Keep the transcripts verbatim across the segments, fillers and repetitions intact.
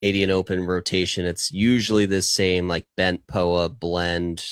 Canadian Open rotation, it's usually the same like bent P O A blend,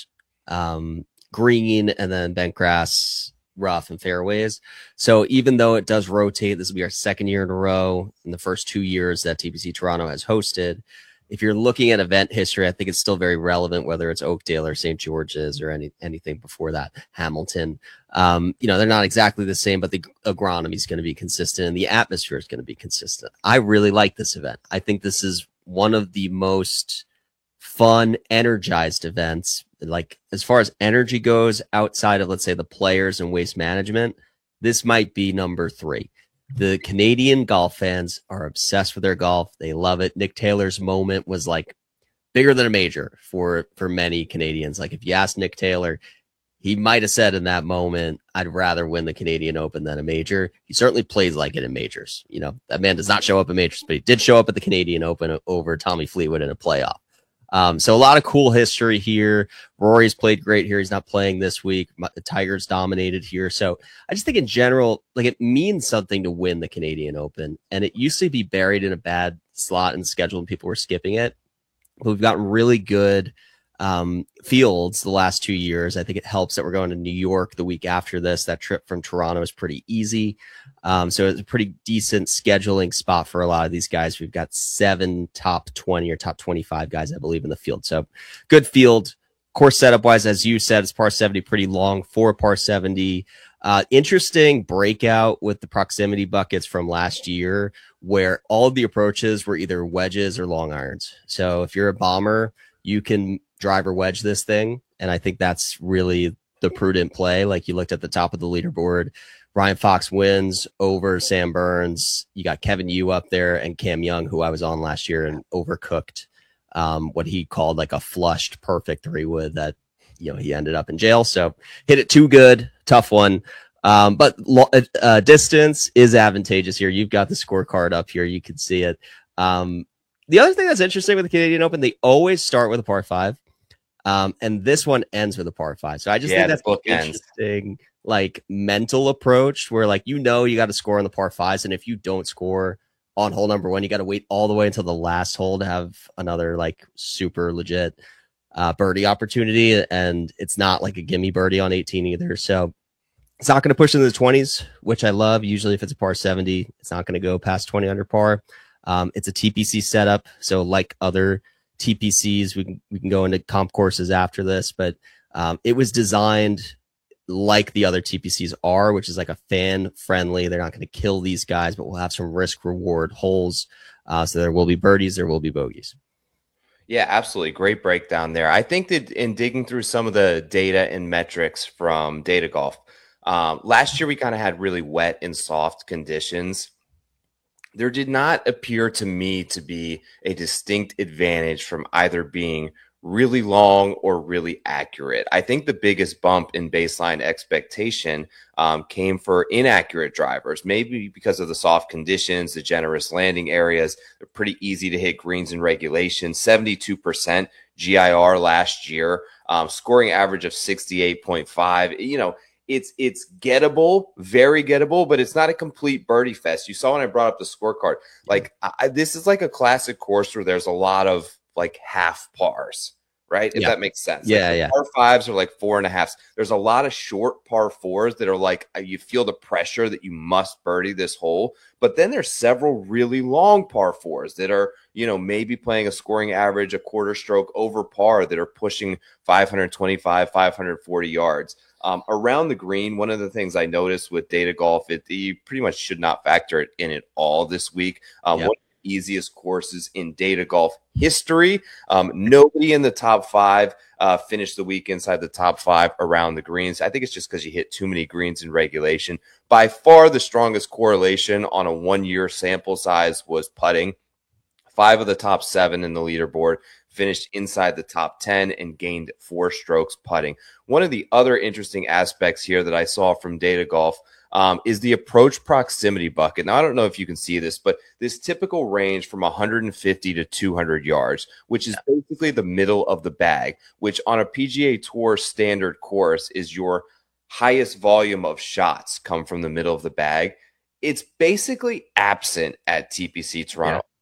um, green, and then bent grass, rough, and fairways. So even though it does rotate, this will be our second year in a row in the first two years that T P C Toronto has hosted. If you're looking at event history, I think it's still very relevant, whether it's Oakdale or Saint George's or any anything before that, Hamilton. Um, you know, they're not exactly the same, but the agronomy is going to be consistent and the atmosphere is going to be consistent. I really like this event. I think this is one of the most fun, energized events. Like, as far as energy goes, outside of, let's say, the players and waste management, this might be number three. The Canadian golf fans are obsessed with their golf. They love it. Nick Taylor's moment was like bigger than a major for for many Canadians. Like, if you ask Nick Taylor, he might have said in that moment, I'd rather win the Canadian Open than a major. He certainly plays like it in majors. You know, that man does not show up in majors, but he did show up at the Canadian Open over Tommy Fleetwood in a playoff. Um, so a lot of cool history here. Rory's played great here. He's not playing this week. The Tigers dominated here. So I just think in general, like, it means something to win the Canadian Open. And it used to be buried in a bad slot in the schedule and people were skipping it. But we've gotten really good um, fields the last two years. I think it helps that we're going to New York the week after this. That trip from Toronto is pretty easy. Um, so it's a pretty decent scheduling spot for a lot of these guys. We've got seven top twenty or top twenty-five guys, I believe, in the field. So good field. Course setup wise, as you said, it's par seventy, pretty long for par seventy. Uh, interesting breakout with the proximity buckets from last year, where all of the approaches were either wedges or long irons. So if you're a bomber, you can drive or wedge this thing. And I think that's really the prudent play. Like, you looked at the top of the leaderboard, Ryan Fox wins over Sam Burns. You got Kevin Yu up there and Cam Young, who I was on last year and overcooked um, what he called like a flushed perfect three wood that, you know, he ended up in jail. So hit it too good, tough one. Um, but uh, distance is advantageous here. You've got the scorecard up here. You can see it. Um, the other thing that's interesting with the Canadian Open, they always start with a par five. Um, and this one ends with a par five. So I just yeah, think that's interesting, like, mental approach where, like, you know, you got to score on the par fives. And if you don't score on hole number one, you got to wait all the way until the last hole to have another, like, super legit uh, birdie opportunity. And it's not like a gimme birdie on eighteen either. So it's not going to push into the twenties, which I love. Usually if it's a par seventy, it's not going to go past twenty under par. Um, it's a T P C setup. So like other T P Cs, we can we can go into comp courses after this, but um, it was designed like the other T P Cs are, which is like a fan friendly. They're not going to kill these guys, but we'll have some risk reward holes. Uh, so there will be birdies, there will be bogeys. Yeah, absolutely. Great breakdown there. I think that in digging through some of the data and metrics from Data Golf, um, last year we kind of had really wet and soft conditions. There did not appear to me to be a distinct advantage from either being really long or really accurate. I think the biggest bump in baseline expectation um, came for inaccurate drivers, maybe because of the soft conditions, the generous landing areas. They're pretty easy to hit greens in regulation. seventy-two percent G I R last year, um, scoring average of sixty-eight point five. You know, It's it's gettable, very gettable, but it's not a complete birdie fest. You saw when I brought up the scorecard, like I, this is like a classic course where there's a lot of like half pars, right? If Yeah. that makes sense. Yeah, like yeah. Par fives are like four and a half. There's a lot of short par fours that are like you feel the pressure that you must birdie this hole. But then there's several really long par fours that are, you know, maybe playing a scoring average, a quarter stroke over par that are pushing five twenty-five, five forty yards. Um, around the green, one of the things I noticed with Data Golf, it you pretty much should not factor it in at all this week. Um, Yep. One of the easiest courses in Data Golf history. Um, nobody in the top five uh, finished the week inside the top five around the greens. I think it's just because you hit too many greens in regulation. By far, the strongest correlation on a one-year sample size was putting. Five of the top seven in the leaderboard finished inside the top ten and gained four strokes putting. One of the other interesting aspects here that I saw from Data Golf um, is the approach proximity bucket. Now, I don't know if you can see this, but this typical range from one hundred fifty to two hundred yards, which is basically the middle of the bag, which on a P G A Tour standard course is your highest volume of shots come from the middle of the bag. It's basically absent at T P C Toronto. Yeah.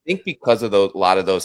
think because of those, a lot of those